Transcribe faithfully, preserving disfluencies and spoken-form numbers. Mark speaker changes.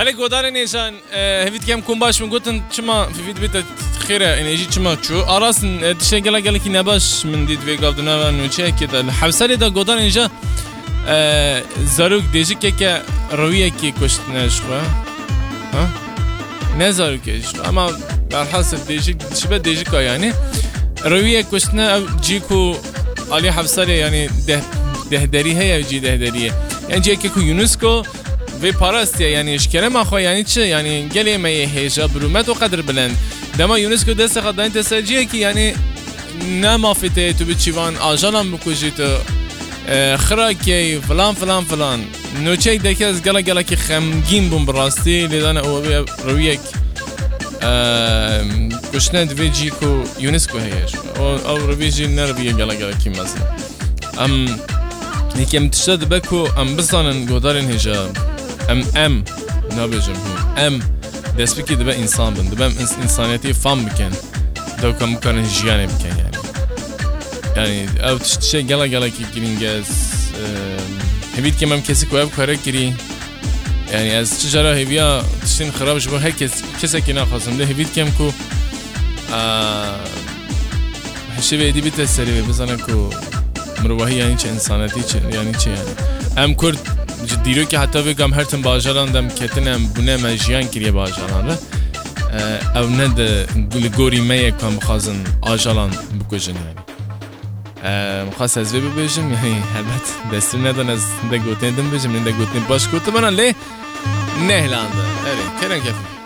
Speaker 1: بله گودار نیشان هفت کم کم باش من گفتن چما في فيديو بيت خيره انرژی چما چو آراس تشه گلا گلا کی نباش من دید وی گفت نه من چه کده حبسه دا گودار اینجا زاروک دیجی که که رویه کی کشت نشوا ها نه زاروکش اما در حاصل دیجی شبه دیجی که یعنی رویه کشت نه جیکو علی حبسه یعنی ده دهدری هی جی دهدریه یعنی جی که کو یونسکو و پاراستیه یعنی اشکره ما خو یعنی چه یعنی گلی می هیجا برومت و قدر بلند دما یونسکو دست خداین تسجیه کی یعنی نمافته تو بچیوان آجالم بکوجی تو خراکی فلان فلان فلان نوچه دکی از گلا گلا که خمگین بون براستی لیدان او رویک کشنه دوی جی کو یونسکو هیش او روی جی نرویه گلا گلا کی مثلا ام نیکم تشد بکو ام بزنن گودارن هیجا ام ام نبیجم ام دست بکی دبه انسان بند دبه انسانیتی فهم بکن دو کم کنن جیانه بکن یعنی یعنی او تشتشه گلا گلا کی گرینگز هبید که من کسی که او کاره کری یعنی از چجرا هبیا تشتین خراب شبه هر کس کسی که نخواستم ده هبید کم کو هشه به ایدی بیت سری بزنن کو مروحی یعنی چه انسانیتی چه یعنی چه یعنی ام کرد دیرو که حتی بگم هر تن باجران دم کتنم بونه مجیان کریه باجران را او ند گوری میه کم خازن آجالان بکجن یعنی مخواست از وی ببیجم یعنی البته دستی ندن از ده گوتنی دم بجم ده گوتنی باش گوته منان لی نه لانده اره کرن کفی